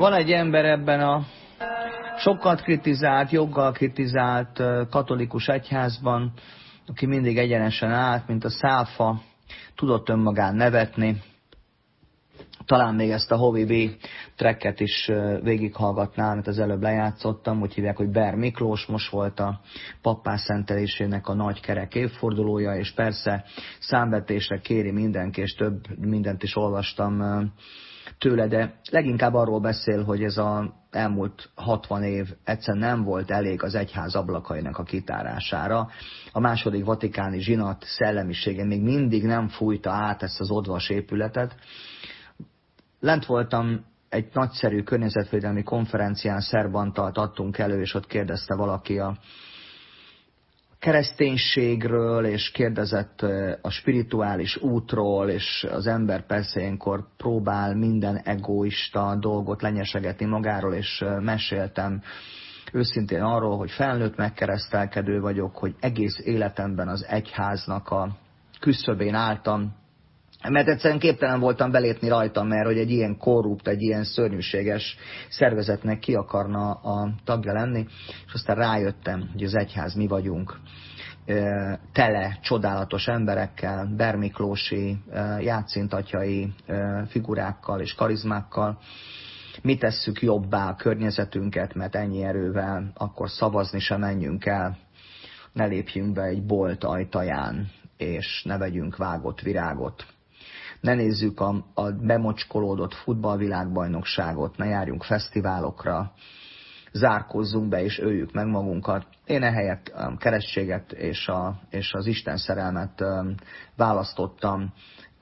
Van egy ember ebben a sokat kritizált, joggal kritizált katolikus egyházban, aki mindig egyenesen állt, mint a száfa, tudott önmagán nevetni. Talán még ezt a Hovi B tracket is végighallgatnám, amit az előbb lejátszottam. Úgy hívják, hogy Ber Miklós, most volt a pappá szentelésének a nagy kerek évfordulója, és persze számvetésre kéri mindenki, és több mindent is olvastam tőle, de leginkább arról beszél, hogy ez az elmúlt 60 év egyszerűen nem volt elég az egyház ablakainak a kitárására. A második vatikáni zsinat szellemisége még mindig nem fújta át ezt az odvas épületet. Lent voltam egy nagyszerű környezetvédelmi konferencián, Szerbantalt adtunk elő, és ott kérdezte valaki a kereszténységről, és kérdezett a spirituális útról, és az ember persze ilyenkor próbál minden egoista dolgot lenyesegetni magáról, és meséltem őszintén arról, hogy felnőtt megkeresztelkedő vagyok, hogy egész életemben az egyháznak a küszöbén álltam, mert egyszerűen képtelen voltam belépni rajta, mert hogy egy ilyen korrupt, egy ilyen szörnyűséges szervezetnek ki akarna a tagja lenni, és aztán rájöttem, hogy az egyház mi vagyunk, tele csodálatos emberekkel, Ber Miklósi, játszintatyai figurákkal és karizmákkal. Mi tesszük jobbá a környezetünket, mert ennyi erővel akkor szavazni sem menjünk el, ne lépjünk be egy bolt ajtaján, és ne vegyünk vágott virágot. Ne nézzük a bemocskolódott futballvilágbajnokságot, ne járjunk fesztiválokra, zárkózzunk be és öljük meg magunkat. Én ehelyett a keresztséget és az Isten szerelmet választottam,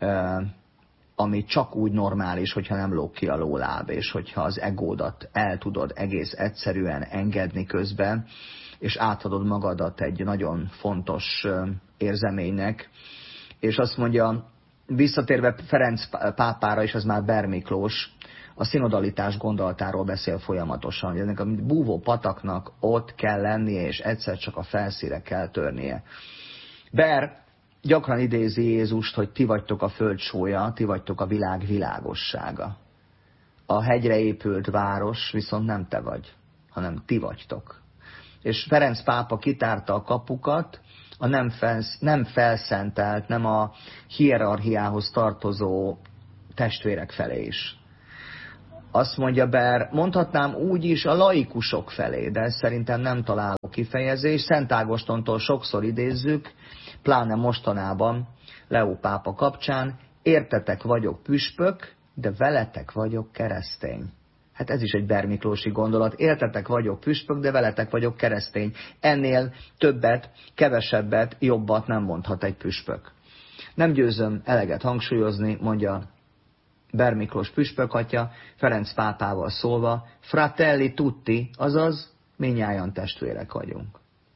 ami csak úgy normális, hogyha nem lóg ki a lóláb, és hogyha az egódat el tudod egész egyszerűen engedni közben, és átadod magadat egy nagyon fontos érzeménynek. És azt mondja, visszatérve Ferenc pápára, és az már Ber Miklós, a szinodalitás gondolatáról beszél folyamatosan, hogy ennek a búvó pataknak ott kell lennie, és egyszer csak a felszíre kell törnie. Ber gyakran idézi Jézust, hogy ti vagytok a föld sója, ti vagytok a világ világossága. A hegyre épült város viszont nem te vagy, hanem ti vagytok. És Ferenc pápa kitárta a kapukat, a nem felszentelt, nem a hierarchiához tartozó testvérek felé is. Azt mondja Ber, mondhatnám úgy is a laikusok felé, de ez szerintem nem találó kifejezés. Szent Ágostontól sokszor idézzük, pláne mostanában Leó pápa kapcsán, értetek vagyok püspök, de veletek vagyok keresztény. Hát ez is egy Ber Miklósi gondolat. Értetek vagyok püspök, de veletek vagyok keresztény. Ennél többet, kevesebbet, jobbat nem mondhat egy püspök. Nem győzöm eleget hangsúlyozni, mondja Ber Miklós püspök atya, Ferenc pápával szólva, fratelli tutti, azaz mindnyájan testvérek vagyunk.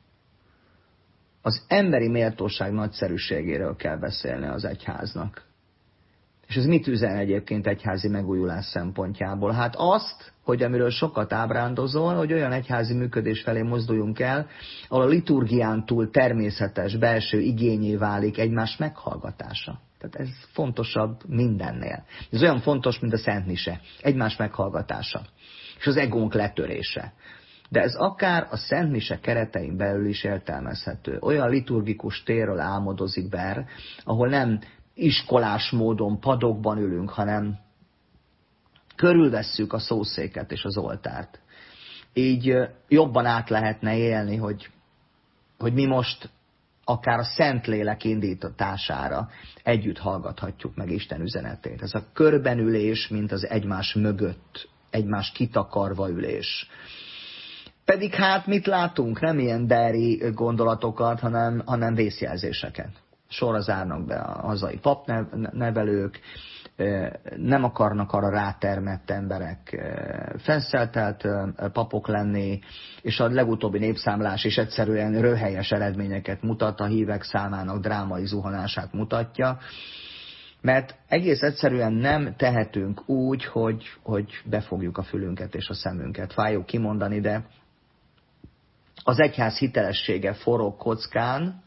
Az emberi méltóság nagyszerűségéről kell beszélni az egyháznak. És ez mit üzen egyébként egyházi megújulás szempontjából? Hát azt, hogy amiről sokat ábrándozol, hogy olyan egyházi működés felé mozduljunk el, ahol a liturgián túl természetes belső igényé válik egymás meghallgatása. Tehát ez fontosabb mindennél. Ez olyan fontos, mint a Szent Mise, egymás meghallgatása, és az egónk letörése. De ez akár a Szent Mise keretein belül is értelmezhető. Olyan liturgikus térről álmodozik Ber, ahol nem iskolás módon padokban ülünk, hanem körülvesszük a szószéket és az oltárt. Így jobban át lehetne élni, hogy mi most akár a Szentlélek indítatására együtt hallgathatjuk meg Isten üzenetét. Ez a körbenülés, mint az egymás mögött, egymás kitakarva ülés. Pedig hát mit látunk? Nem ilyen beri gondolatokat, hanem vészjelzéseket. Sorra zárnak be a hazai papnevelők, nem akarnak arra rátermett emberek fenszeltelt papok lenni, és a legutóbbi népszámlás is egyszerűen röhelyes eredményeket mutat, a hívek számának drámai zuhanását mutatja, mert egész egyszerűen nem tehetünk úgy, hogy befogjuk a fülünket és a szemünket. Fájó kimondani, de az egyház hitelessége forró kockán,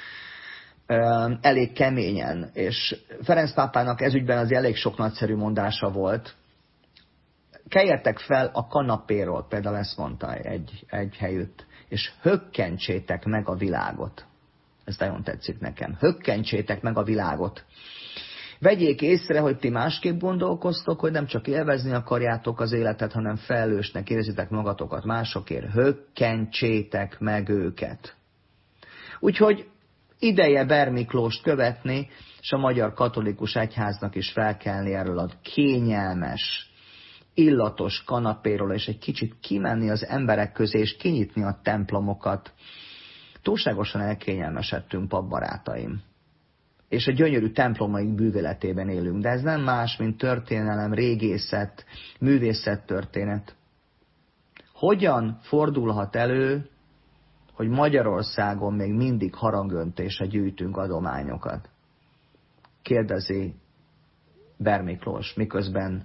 elég keményen, és Ferenc pápának ezügyben az elég sok nagyszerű mondása volt. keljetek fel a kanapéról, például ezt mondta egy helyütt, és hökkentsétek meg a világot. Ez nagyon tetszik nekem. Hökkentsétek meg a világot. Vegyék észre, hogy ti másképp gondolkoztok, hogy nem csak élvezni akarjátok az életet, hanem felelősnek érzitek magatokat másokért. Hökkentsétek meg őket. Úgyhogy ideje Bermiklóst követni, és a Magyar Katolikus Egyháznak is felkelni erről a kényelmes, illatos kanapéról, és egy kicsit kimenni az emberek közé, és kinyitni a templomokat. Túlságosan elkényelmesedtünk, papbarátaim. És a gyönyörű templomaink bűvöletében élünk. De ez nem más, mint történelem, régészet, művészettörténet. Hogyan fordulhat elő, hogy Magyarországon még mindig harangöntésre gyűjtünk adományokat? Kérdezi Bermiklós, miközben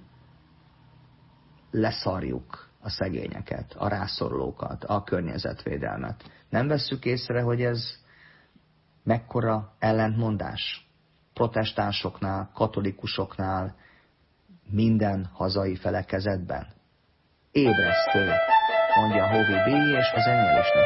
leszarjuk a szegényeket, a rászorulókat, a környezetvédelmet. Nem vesszük észre, hogy ez mekkora ellentmondás? Protestánsoknál, katolikusoknál, minden hazai felekezetben. Ébresztő, mondja Hovi B. és a zenélésnek